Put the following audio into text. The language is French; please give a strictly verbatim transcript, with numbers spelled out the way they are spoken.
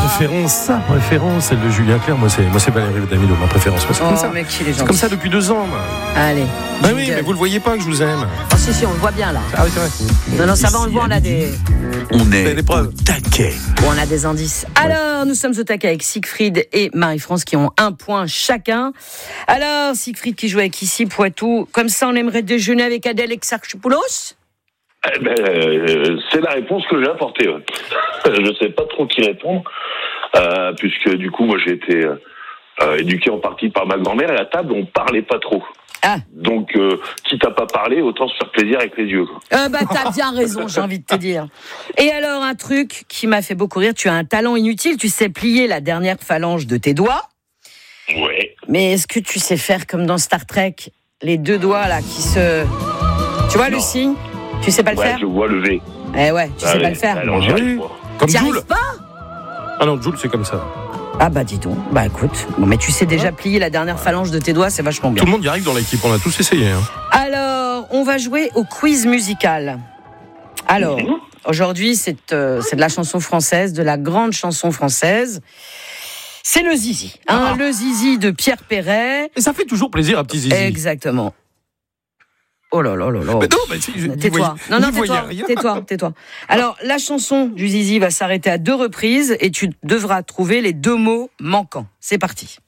préférence, sa préférence, celle de Julien Clerc. Moi, c'est, moi, c'est Valérie Damido, ma préférence. Moi, c'est Oh, comme ça. mec, il est C'est gentil. comme ça depuis deux ans. Moi. Allez. Bah oui, mais vous le voyez pas que je vous aime. Oh, si, si, on le voit bien là. Ah oui, c'est vrai. Non, non, ça va, on Ici, le voit, on à a midi, des. On Vous avez est des preuves. au taquet. Bon, on a des indices. Alors, nous sommes au taquet avec Siegfried et Marie-France qui ont un point chacun. Alors, Siegfried qui joue avec ici Poitou. Comme ça, on aimerait déjeuner avec Adèle Exarchopoulos. Eh ben, euh, c'est la réponse que j'ai apportée. Ouais. Je sais pas trop qui répondre, euh, puisque du coup, moi, j'ai été euh, éduqué en partie par ma grand-mère et à table, on parlait pas trop. Ah. Donc, euh, quitte à pas parler, autant se faire plaisir avec les yeux. Euh, bah, t'as bien raison, j'ai envie de te dire. Et alors, un truc qui m'a fait beaucoup rire, tu as un talent inutile, tu sais plier la dernière phalange de tes doigts. Ouais. Mais est-ce que tu sais faire comme dans Star Trek, les deux doigts là qui se... Tu vois Non. le signe? Tu sais pas le Ouais, faire? je vois le V. Eh ouais, tu sais Allez, pas le faire. alors, j'y arrive pas. Comme T'y Jules. arrives pas? Ah non, Jules, c'est comme ça. Ah bah dis donc, bah écoute, bon, mais tu sais déjà plier la dernière phalange de tes doigts, c'est vachement bien. Tout le monde y arrive dans l'équipe, on a tous essayé. Hein. Alors, on va jouer au quiz musical. Alors, Mhm. aujourd'hui, c'est, euh, c'est de la chanson française, de la grande chanson française. C'est le Zizi, hein, Ah. le Zizi de Pierre Perret. Et ça fait toujours plaisir à petit Zizi. Exactement. Oh là là là là. Mais non, mais c'est- vous Tais-toi. voyez- Non, non, vous voyez tais-toi, rien. tais-toi, tais-toi. Alors, la chanson du Zizi va s'arrêter à deux reprises et tu devras trouver les deux mots manquants. C'est parti.